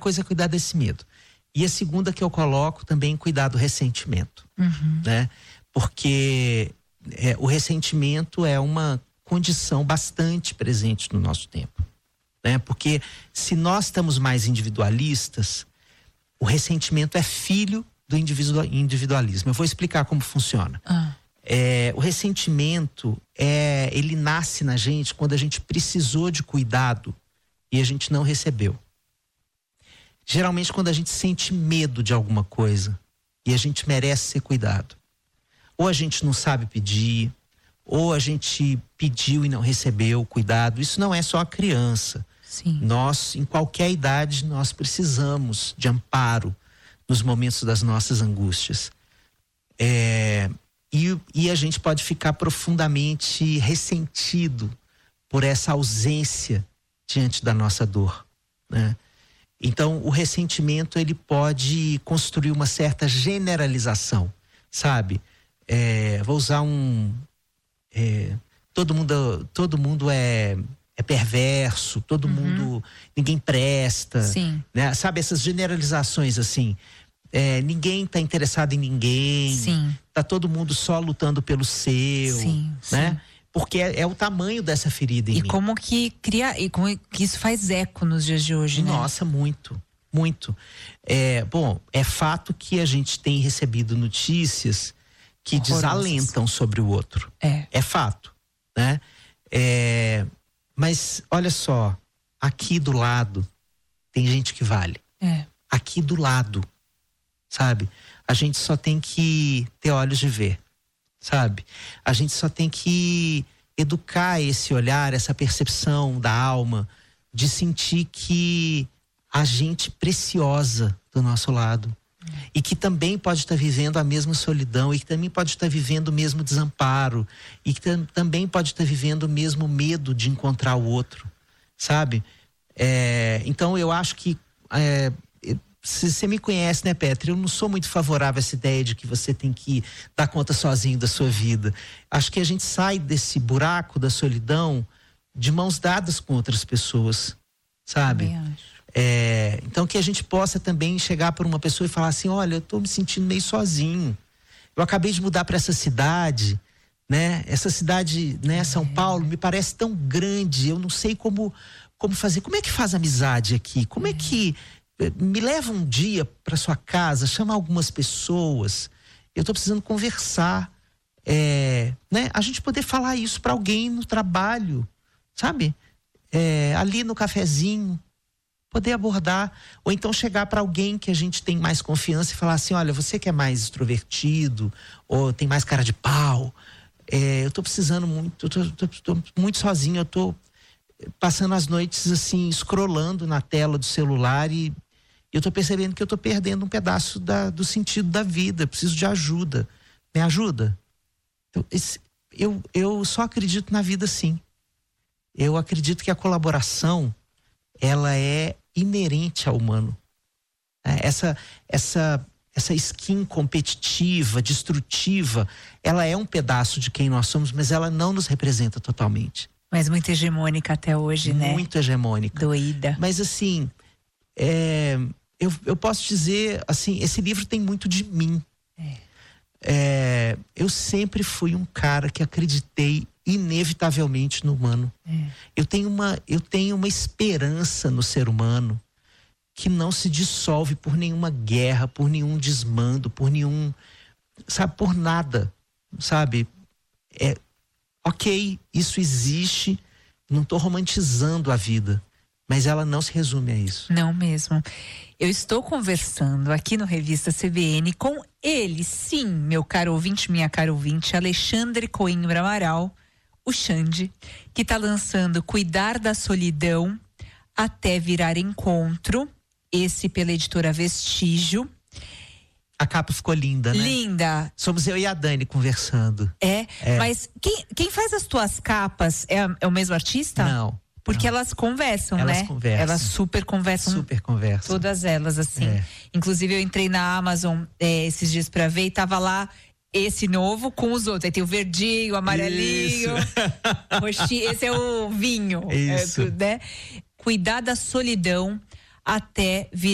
coisa é cuidar desse medo. E a segunda que eu coloco também é cuidar do ressentimento, né? Porque o ressentimento é uma condição bastante presente no nosso tempo, né? Porque se nós estamos mais individualistas, o ressentimento é filho do individualismo. Eu vou explicar como funciona. O ressentimento, ele nasce na gente quando a gente precisou de cuidado e a gente não recebeu. Geralmente quando a gente sente medo de alguma coisa e a gente merece ser cuidado. Ou a gente não sabe pedir, ou a gente pediu e não recebeu cuidado. Isso não é só a criança. Sim. Nós, em qualquer idade, nós precisamos de amparo nos momentos das nossas angústias. E a gente pode ficar profundamente ressentido por essa ausência diante da nossa dor, né? Então, o ressentimento, ele pode construir uma certa generalização, sabe? Vou usar todo mundo é perverso, todo mundo, ninguém presta. Sim. Né? Sabe, essas generalizações assim. Ninguém está interessado em ninguém. Sim. Tá todo mundo só lutando pelo seu. Sim, né? sim. Porque é o tamanho dessa ferida em mim. Como que isso faz eco nos dias de hoje, né? Nossa, muito, muito. Bom, é fato que a gente tem recebido notícias que horrorosas, desalentam sobre o outro. É fato, né? Mas olha só, aqui do lado tem gente que vale. Aqui do lado, sabe? A gente só tem que ter olhos de ver, sabe? A gente só tem que educar esse olhar, essa percepção da alma, de sentir que há gente preciosa do nosso lado. E que também pode estar vivendo a mesma solidão, e que também pode estar vivendo o mesmo desamparo, e que também pode estar vivendo o mesmo medo de encontrar o outro, sabe? Então eu acho que se você me conhece, né, Petra, eu não sou muito favorável a essa ideia de que você tem que dar conta sozinho da sua vida. Acho que a gente sai desse buraco da solidão de mãos dadas com outras pessoas, sabe? Também acho. Então que a gente possa também chegar por uma pessoa e falar assim, olha, eu tô me sentindo meio sozinho. Eu acabei de mudar para essa cidade, né? Essa cidade, né, São Paulo, me parece tão grande, eu não sei como fazer. Como é que faz amizade aqui? Como é que me leva um dia para sua casa, chama algumas pessoas. Eu tô precisando conversar, né? A gente poder falar isso para alguém no trabalho, sabe? Ali no cafezinho, poder abordar, ou então chegar para alguém que a gente tem mais confiança e falar assim, olha, você que é mais extrovertido ou tem mais cara de pau, eu tô precisando muito, eu tô muito sozinho, eu tô passando as noites assim, scrollando na tela do celular e eu tô percebendo que eu tô perdendo um pedaço do sentido da vida, eu preciso de ajuda. Me ajuda? Então, eu só acredito na vida sim. Eu acredito que a colaboração, ela é inerente ao humano. Essa skin competitiva, destrutiva, ela é um pedaço de quem nós somos, mas ela não nos representa totalmente. Mas muito hegemônica até hoje, né? Muito hegemônica. Doída. Mas assim, eu posso dizer, assim, esse livro tem muito de mim. Eu sempre fui um cara que acreditei inevitavelmente no humano. Eu tenho uma esperança no ser humano que não se dissolve por nenhuma guerra, por nenhum desmando, por nenhum, sabe, por nada, sabe? Ok, isso existe, não estou romantizando a vida, mas ela não se resume a isso. Não mesmo. Eu estou conversando aqui no Revista CBN com ele, sim, meu caro ouvinte, minha cara ouvinte, Alexandre Coimbra Amaral, o Xande, que está lançando Cuidar da Solidão até Virar Encontro, esse pela editora Vestígio. A capa ficou linda, né? Linda. Somos eu e a Dani conversando. Mas quem faz as tuas capas é o mesmo artista? Não. Porque elas conversam, elas né? Conversam. Elas super conversam. Super conversam. Todas elas, assim. Inclusive, eu entrei na Amazon esses dias pra ver e tava lá esse novo com os outros. Aí tem o verdinho, o amarelinho, roxinho. Esse é o vinho. Isso. Né? Cuidar da solidão até virar